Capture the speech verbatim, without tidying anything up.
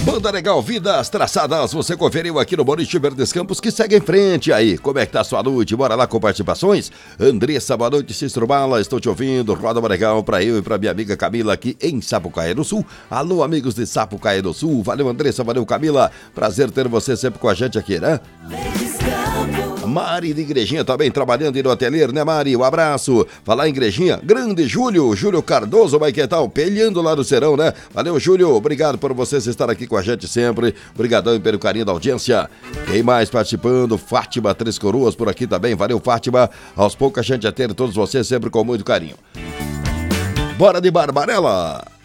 Banda Legal, vidas traçadas, você conferiu aqui no Boliche Verdes Campos, que segue em frente aí. Como é que tá a sua noite? Bora lá com participações? Andressa, boa noite, Cícero Bala, estou te ouvindo. Roda Legal pra eu e pra minha amiga Camila aqui em Sapucaí do Sul. Alô, amigos de Sapucaí do Sul. Valeu, Andressa, valeu, Camila. Prazer ter você sempre com a gente aqui, né? Mari de Igrejinha também trabalhando aí no ateliê, né, Mari? Um abraço. Falar em Igrejinha, grande Júlio, Júlio Cardoso, vai que tal? Pelhando lá no Serão, né? Valeu, Júlio, obrigado por vocês estar aqui com a gente sempre. Obrigadão pelo carinho da audiência. Quem mais participando? Fátima Três Coroas por aqui também. Valeu, Fátima. Aos poucos a gente atende todos vocês sempre com muito carinho. Bora de Barbarella!